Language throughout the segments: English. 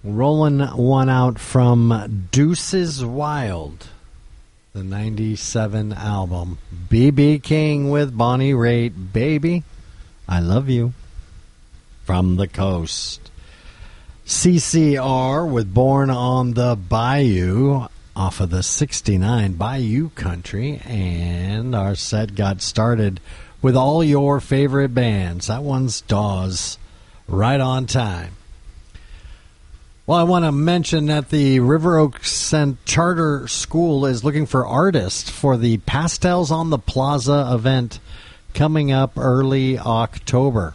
Rolling one out from Deuces Wild, the 97 album. B.B. King with Bonnie Raitt, Baby, I Love You, from the Coast. CCR with Born on the Bayou, off of the 69 Bayou Country. And our set got started with all your favorite bands. That one's Dawes, Right on Time. Well, I want to mention that the River Oaks Charter School is looking for artists for the Pastels on the Plaza event coming up early October.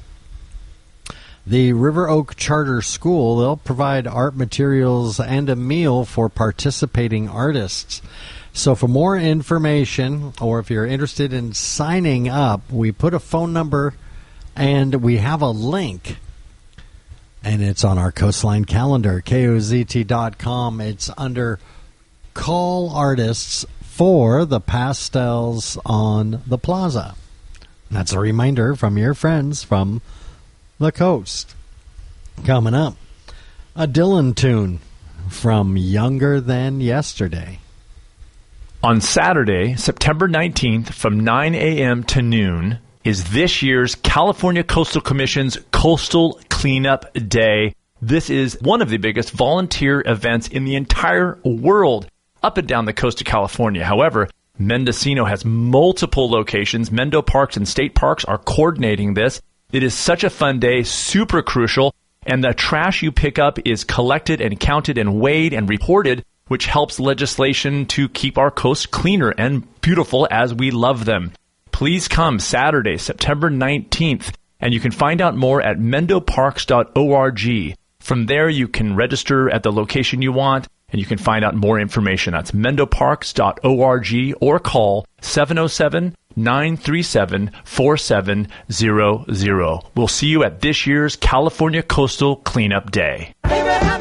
The River Oak Charter School, they'll provide art materials and a meal for participating artists. So for more information, or if you're interested in signing up, we put a phone number and we have a link. And it's on our Coastline calendar, KOZT.com. It's under Call Artists for the Pastels on the Plaza. That's a reminder from your friends from the coast. Coming up, a Dylan tune from Younger Than Yesterday. On Saturday, September 19th, from 9 a.m. to noon, is this year's California Coastal Commission's Coastal Cleanup Day. This is one of the biggest volunteer events in the entire world up and down the coast of California. However, Mendocino has multiple locations. Mendo Parks and State Parks are coordinating this. It is such a fun day, super crucial, and the trash you pick up is collected and counted and weighed and reported, which helps legislation to keep our coast cleaner and beautiful as we love them. Please come Saturday, September 19th, and you can find out more at mendoparks.org. From there, you can register at the location you want, and you can find out more information. That's mendoparks.org or call 707-937-4700. We'll see you at this year's California Coastal Cleanup Day.